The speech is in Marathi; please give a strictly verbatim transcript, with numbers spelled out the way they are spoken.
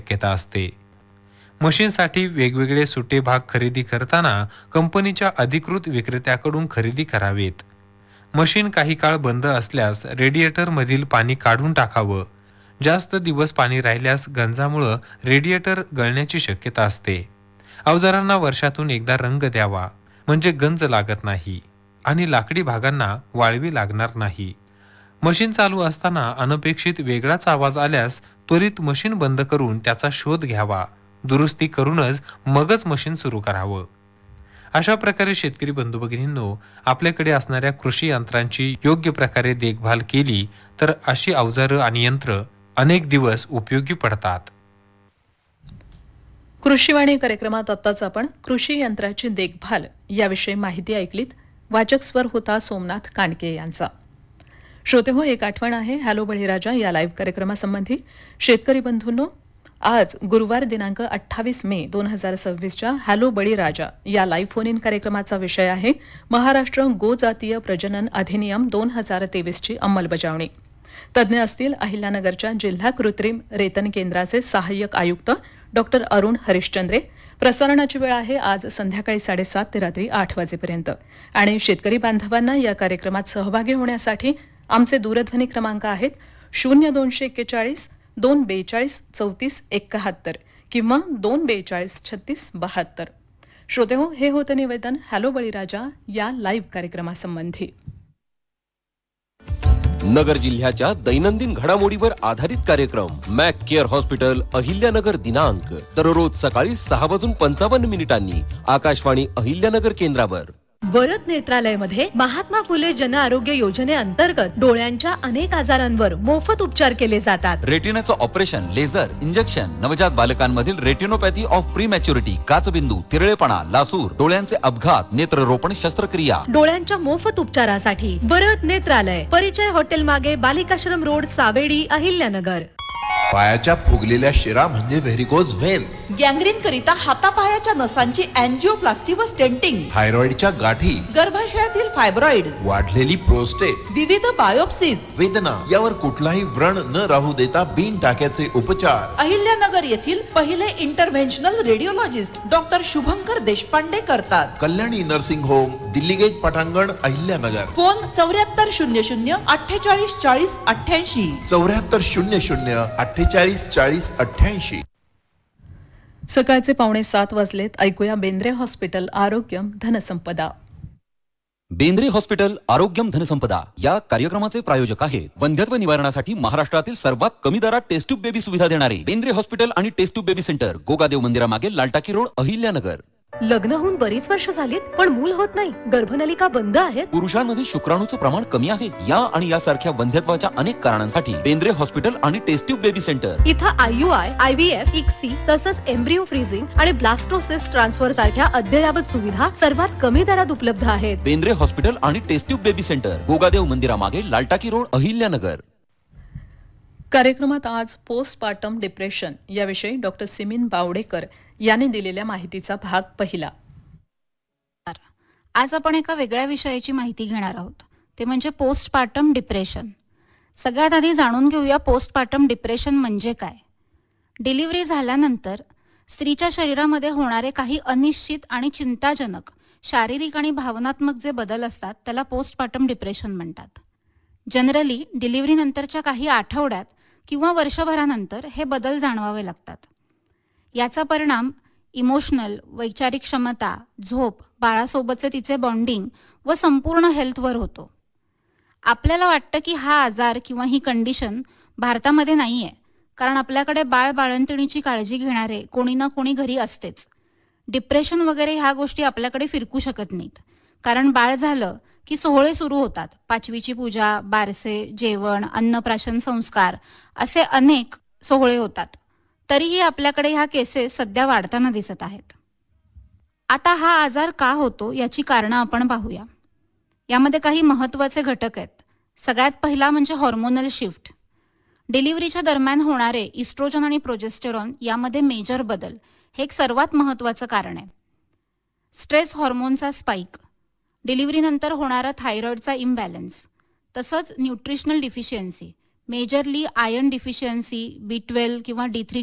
शक्यता असते. मशीनसाठी वेगवेगळे सुटे भाग खरेदी करताना कंपनीच्या अधिकृत विक्रेत्याकडून खरेदी करावेत. मशीन काही काळ बंद असल्यास रेडिएटरमधील पाणी काढून टाकावं. जास्त दिवस पाणी राहिल्यास गंजामुळं रेडिएटर गळण्याची शक्यता असते. अवजारांना वर्षातून एकदा रंग द्यावा, म्हणजे गंज लागत नाही आणि लाकडी भागांना वाळवी लागणार नाही. मशीन चालू असताना अनपेक्षित वेगळाच आवाज आल्यास त्वरित मशीन बंद करून त्याचा शोध घ्यावा. दुरुस्ती करूनच मगच मशीन सुरू करावं. अशा प्रकारे शेतकरी बंधू भगिनींनो, आपल्याकडे असणाऱ्या कृषी यंत्रांची योग्य प्रकारे देखभाल केली तर अशी अवजारं आणि यंत्र अनेक दिवस उपयोगी पडतात. कृषीवाणी कार्यक्रमात आत्ताच आपण कृषी यंत्राची देखभाल याविषयी माहिती ऐकलीत. वाचक स्वर होता सोमनाथ कांडके यांचा. श्रोते हो, एक आठवण आहे हॅलो बळीराजा या लाईव्ह कार्यक्रमासंबंधी. शेतकरी बंधूंनो, आज गुरुवार दिनांक अठ्ठावीस मे दोन हजार सव्वीसच्या हॅलो बळीराजा या लाईव्ह फोन इन कार्यक्रमाचा विषय आहे महाराष्ट्र गोजातीय प्रजनन अधिनियम दोन हजार तेवीसची अंमलबजावणी. तज्ज्ञ असतील अहिल्यानगरच्या जिल्हा कृत्रिम रेतन केंद्राचे सहाय्यक आयुक्त डॉक्टर अरुण हरिश्चंद्रे. प्रसारणाची वेळ आहे आज संध्याकाळी साडेसात ते रात्री आठ वाजेपर्यंत. आणि शेतकरी बांधवांना या कार्यक्रमात सहभागी होण्यासाठी आमचे दूरध्वनी क्रमांक आहेत शून्य दोनशे एक्केचाळीस दोन बेचाळीस चौतीस एकाहत्तर किंवा दोन बेचाळीस छत्तीस बहात्तर. श्रोते हो, हे होतं निवेदन हॅलो बळीराजा या लाईव्ह कार्यक्रमासंबंधी. नगर जिल्ह्याच्या दैनंदिन घडामोडीवर आधारित कार्यक्रम मॅक केअर हॉस्पिटल अहिल्यानगर दिनांक दररोज सकाळी सहा वाजून पंचावन्न मिनिटांनी आकाशवाणी अहिल्यानगर केंद्रावर. वरद नेत्रालयमध्ये महात्मा फुले जन आरोग्य योजनेअंतर्गत डोळ्यांच्या अनेक आजारांवर मोफत उपचार केले जातात. रेटिनाचं ऑपरेशन, लेझर, इंजेक्शन, नवजात बालकांमधील रेटिनोपॅथी ऑफ प्रीमॅच्युरिटी, काचबिंदू, तिरळेपणा, लासूर, डोळ्यांचे अपघात, नेत्ररोपण शस्त्रक्रिया. डोळ्यांच्या मोफत उपचारासाठी वरद नेत्रालय, परिचय हॉटेल मागे, बालिकाश्रम रोड, सावेडी, अहिल्यानगर. पायाच्या फुगलेल्या शिरा म्हणजे व्हेरिकोज व्हेन्स. गँग्रीन करिता हातापायाच्या नसांची अँजिओप्लास्टी व स्टेंटिंग. थायरॉइडच्या गाठी, गर्भाशयातील फायब्रॉइड, वाढलेली प्रोस्टेट, विविध बायोप्सीज, वेदना यावर कुठलाही व्रण न राहू देता बिन टाक्याचे उपचार. अहिल्यानगर येथील पहिले इंटरव्हेन्शनल रेडिओलॉजिस्ट डॉक्टर शुभंकर देशपांडे करतात. Kalyani nursing home, Delhi gate पटांगण, अहिल्यानगर. फोन चौऱ्याहत्तर शून्य शून्य अठ्ठेचाळीस चाळीस अठ्ठ्याऐंशी चौऱ्याहत्तर शून्य शून्य अठ्ठेचाळीस चाळीस अठ्ठ्याऐंशी. सकाळचे पावणे सात वाजलेत. ऐकूया बेंद्रे हॉस्पिटल आरोग्यम धनसंपदा. बेंद्रे हॉस्पिटल आरोग्यम धनसंपदा या कार्यक्रमाचे प्रायोजक आहेत वंध्यत्व निवारणासाठी महाराष्ट्रातील सर्वात कमी दरात टेस्ट ट्यूब बेबी सुविधा देणारे बेंद्रे हॉस्पिटल आणि taste tube baby centre, Gogadev मंदिरामागे, लालटाकी road, Ahilyanagar. लग्न होऊन बरीच वर्ष झालीत पण मूल होत नाही, गर्भनलिका बंद आहेत. पुरुषांमध्ये शुक्राणूचं प्रमाण कमी आहे. या आणि यासारख्या वंध्यत्वाच्या अनेक कारणांसाठी बेंद्रे हॉस्पिटल आणि टेस्ट ट्यूब बेबी सेंटर इथं आययुआय, आयव्हीएफ, इक्सी तसंच एम्ब्रिओ फ्रीजिंग आणि ब्लास्टोसिस ट्रान्सफर सारख्या अद्ययावत सुविधा सर्वात कमी दरात उपलब्ध आहेत. बेंद्रे हॉस्पिटल आणि taste tube baby centre, Gogadev मंदिरामागे, लालटाकी road, Ahilyanagar. कार्यक्रमात आज पोस्टपार्टम डिप्रेशन याविषयी डॉक्टर सिमीन बावडेकर यांनी दिलेल्या माहितीचा भाग पहिला. आज आपण एका वेगळ्या विषयाची माहिती घेणार आहोत, ते म्हणजे पोस्टपार्टम डिप्रेशन. सगळ्यात आधी जाणून घेऊया पोस्टपार्टम डिप्रेशन म्हणजे काय. डिलिव्हरी झाल्यानंतर स्त्रीच्या शरीरामध्ये होणारे काही अनिश्चित आणि चिंताजनक शारीरिक आणि भावनात्मक जे बदल असतात त्याला पोस्टपार्टम डिप्रेशन म्हणतात. जनरली डिलिव्हरीनंतरच्या काही आठवड्यात किंवा वर्षभरानंतर हे बदल जाणवावे लागतात. याचा परिणाम इमोशनल, वैचारिक क्षमता, झोप, बाळासोबतचे तिचे बॉन्डिंग व संपूर्ण हेल्थवर होतो. आपल्याला वाटतं की हा आजार किंवा ही कंडिशन भारतामध्ये नाही आहे, कारण आपल्याकडे बाळ बाळंतिणीची काळजी घेणारे कोणी ना कोणी घरी असतेच. डिप्रेशन वगैरे ह्या गोष्टी आपल्याकडे फिरकू शकत नाहीत, कारण बाळ झालं की सोहळे सुरू होतात. पाचवीची पूजा, बारसे, जेवण, अन्नप्राशन संस्कार असे अनेक सोहळे होतात. तरीही आपल्याकडे ह्या केसेस सध्या वाढताना दिसत आहेत. आता हा आजार का होतो याची कारणं आपण पाहूया. यामध्ये काही महत्त्वाचे घटक आहेत. सगळ्यात पहिला म्हणजे हॉर्मोनल शिफ्ट. डिलिव्हरीच्या दरम्यान होणारे इस्ट्रोजन आणि प्रोजेस्टेरॉन यामध्ये मेजर बदल हे एक सर्वात महत्त्वाचं कारण आहे. स्ट्रेस हॉर्मोनचा स्पाइक, डिलिव्हरीनंतर होणारा थायरॉइडचा इम्बॅलन्स, तसंच nutritional deficiency, majorly iron deficiency, बी ट्वेल्व किंवा डी थ्री